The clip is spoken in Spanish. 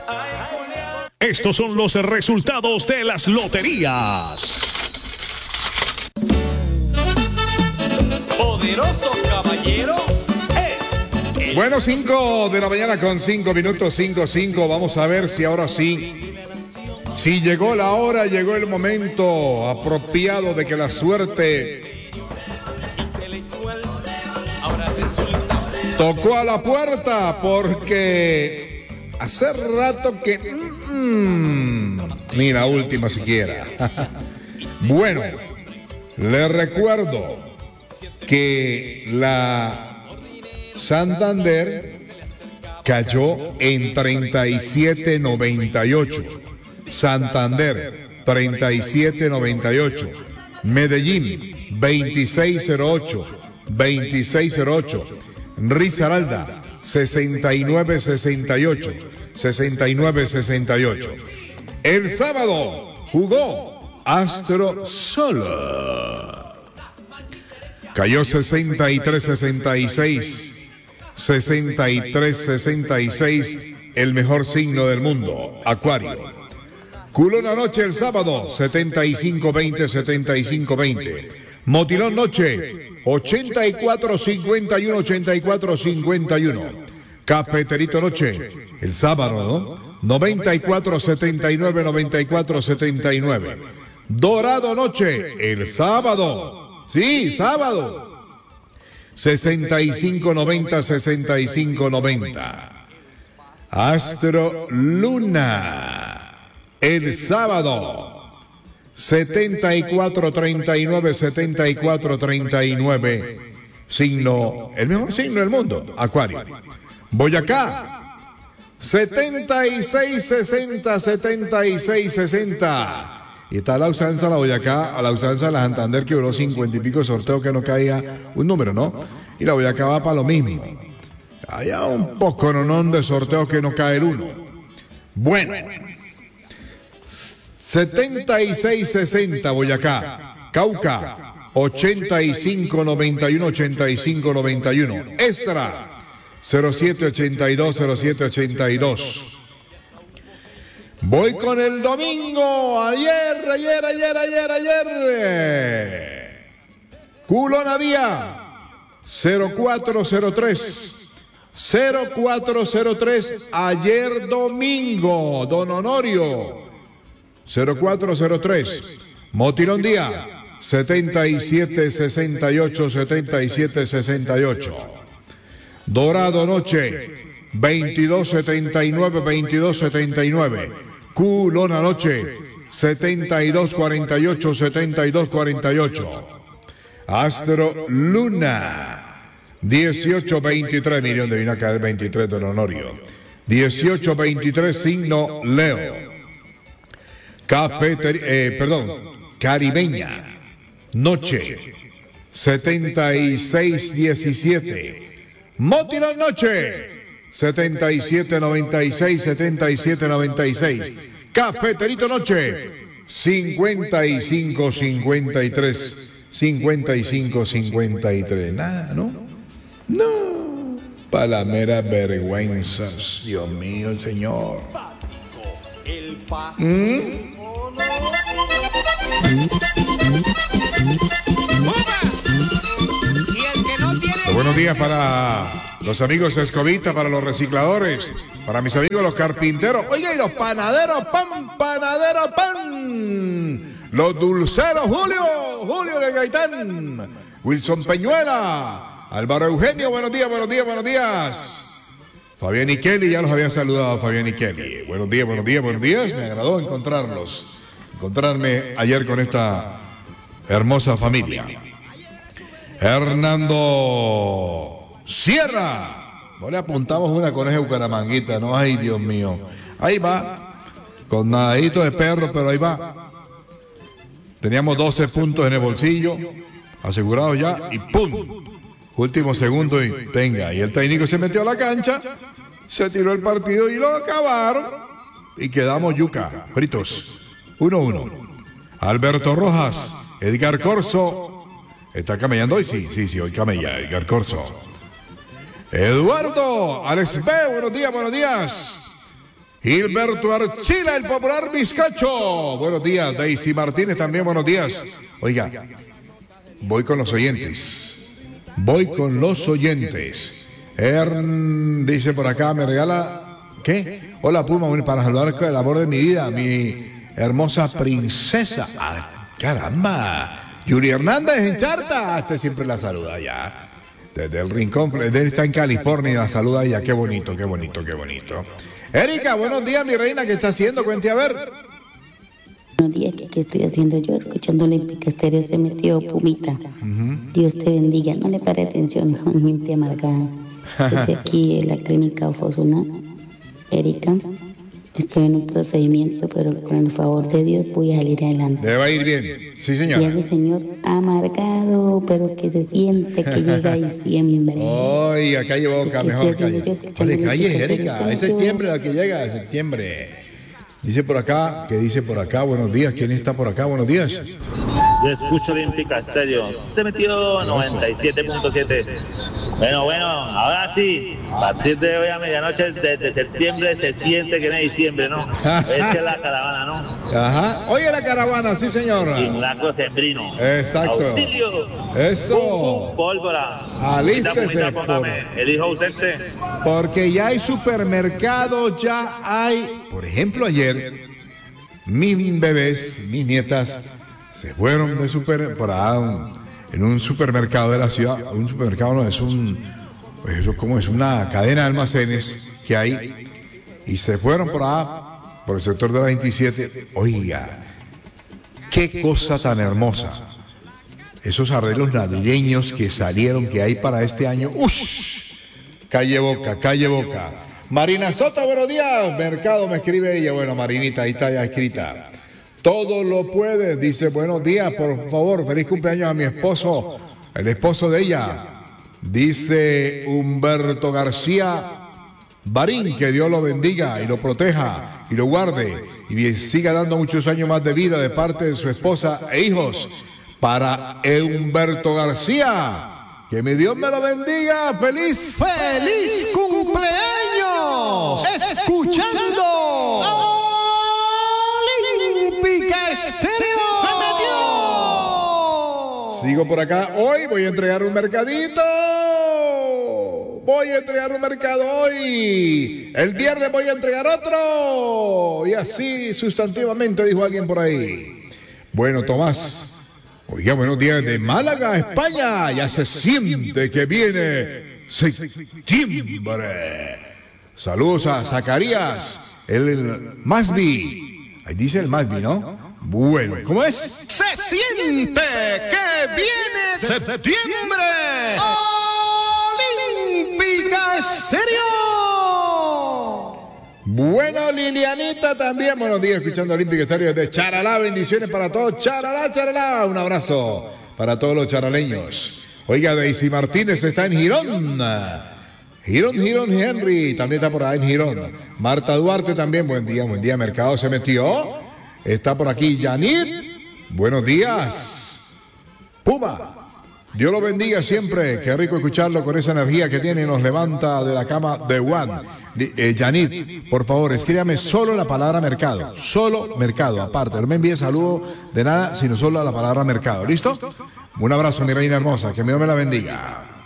Estos son los resultados de las loterías. Poderoso caballero es... Bueno, 5 de la mañana con 5 minutos, 5:05. Vamos a ver si ahora sí. Si llegó la hora, llegó el momento apropiado de que la suerte tocó a la puerta, porque hace rato que... ni la última siquiera. Bueno, les recuerdo que la Santander cayó en 37.98. Santander 37.98. Medellín 26.08. Risaralda 69.68. El sábado jugó Astro Solo. Cayó 63.66. El mejor signo del mundo, Acuario. Culón noche el sábado, 75-20. Motilón noche, 84-51. Cafeterito noche, el sábado, ¿no? 94-79. Dorado noche, el sábado. Sí, sábado. 65-90. Astro Luna. El sábado, 74-39. Signo, el mejor signo del mundo, Acuario. Boyacá, 76-60. Y está la usanza, la Boyacá, a la usanza de la Santander, que duró 50 y pico sorteos que no caía un número, ¿no? Y la Boyacá va para lo mismo. Hay un poco de sorteos que no cae el uno. Bueno. 76-60 Boyacá. Cauca 85-91. Extra 07-82. Voy con el domingo. Ayer. Culona Día 0403. Ayer domingo, Don Honorio 0403. Motilón Día 77-68. Dorado noche 22-79. Culona noche 72-48. Astro Luna 18-23. Millón de Vinaca del 23 Don Honorio. 18-23 signo Leo. Caribeña noche 76-17. Motilón noche 77-96. Cafeterito noche 55-53. Nada, no, para las meras vergüenzas. Dios mío, Señor. Buenos días para los amigos Escobita, para los recicladores, para mis amigos los carpinteros. Oye, y los panaderos pan. Los dulceros, Julio de Gaitán, Wilson Peñuela, Álvaro Eugenio, buenos días. Fabián y Kelly, ya los había saludado, Fabián y Kelly. Buenos días. Me agradó encontrarme ayer con esta hermosa familia. Hernando Sierra. No le apuntamos una con ese Bucaramanguita, ¿no? Ay, Dios mío. Ahí va, con nadadito de perro, pero ahí va. Teníamos 12 puntos en el bolsillo, asegurados ya, y ¡pum! Último segundo y tenga. Y el técnico se metió a la cancha, se tiró el partido y lo acabaron. Y quedamos yuca, fritos. 1-1. Alberto Rojas, Edgar Corso. ¿Está camellando hoy? Sí, hoy camella, Edgar Corso. Eduardo, Alex B, buenos días. Gilberto Archila, el popular bizcocho. Buenos días, Daisy Martínez también, buenos días. Oiga, voy con los oyentes. Dice por acá, me regala, ¿qué? Hola Puma, bueno, para saludar con el amor de mi vida, mi hermosa princesa. ¡Ay, caramba! Yuri Hernández en Charta. Este siempre la saluda ya. Desde el rincón, él está en California y la saluda ya. Qué bonito. Erika, buenos días, mi reina. ¿Qué está haciendo? Cuente a ver. Buenos días, ¿qué estoy haciendo yo? Escuchando Olímpica Estéreo, se metió Pumita. Dios te bendiga. No le pare atención, gente amargada. Desde aquí en la clínica Ofosuna, Erika, estoy en un procedimiento, pero con el favor de Dios voy a salir adelante. Debe ir bien. Sí, señora. Y ese señor amargado, pero que se siente que llega diciembre. Oiga, calle Boca, mejor calle. Vale, calle, Erika. Es septiembre la que llega, septiembre. Dice por acá, buenos días. ¿Quién está por acá? Buenos días. Yo escucho Olímpica Estéreo. Se metió 97.7. Bueno, ahora sí. A partir de hoy a medianoche, desde septiembre, se siente que no es diciembre, ¿no? Es que es la caravana, ¿no? Ajá. Oye, la caravana, sí, señor. Simulacro sembrino. Exacto. Auxilio. Eso. Pum, pólvora. Alístese. Elijo ausente. Porque ya hay supermercados, ya hay. Por ejemplo, ayer, mis bebés, mis nietas, se fueron de en un supermercado de la ciudad. Un supermercado no es es una cadena de almacenes que hay. Y se fueron por el sector de la 27. Oiga, qué cosa tan hermosa. Esos arreglos navideños que salieron, que hay para este año. ¡Ush! Calle Boca. Marina Soto, buenos días. Mercado, me escribe ella. Bueno, Marinita, ahí está ya escrita. Todo lo puedes, dice, buenos días, por favor, feliz cumpleaños a mi esposo, el esposo de ella. Dice Humberto García Barín, que Dios lo bendiga y lo proteja y lo guarde y siga dando muchos años más de vida de parte de su esposa e hijos. Para Humberto García. Que mi Dios me lo bendiga. ¡Feliz cumpleaños! Escuchando Olímpica Estéreo. ¡Se metió! Sigo por acá. Hoy voy a entregar un mercadito. Hoy. El viernes voy a entregar otro. Y así sustantivamente, dijo alguien por ahí. Bueno, Tomás. Oiga, buenos días de Málaga, España. Ya se siente que viene septiembre. Saludos a Zacarías, el Masby. Ahí dice el Masby, ¿no? Bueno, ¿cómo es? Se siente que viene septiembre. Olímpica Estéreo. Bueno, Lilianita también. Buenos días, escuchando Olímpica Estéreo desde Charalá. Bendiciones para todos. Charalá. Un abrazo para todos los charaleños. Oiga, Daisy Martínez está en Girón. Girón, Henry. También está por ahí en Girón. Marta Duarte también. Buen día. Mercado se metió. Está por aquí Yanit. Buenos días. Puma. Dios lo bendiga siempre. Qué rico escucharlo con esa energía que tiene y nos levanta de la cama de Juan. Yanit, por favor, escríbame solo la palabra mercado. Solo mercado, aparte. No me envíe saludo de nada, sino solo la palabra mercado. ¿Listo? Un abrazo, mi reina hermosa. Que Dios me la bendiga.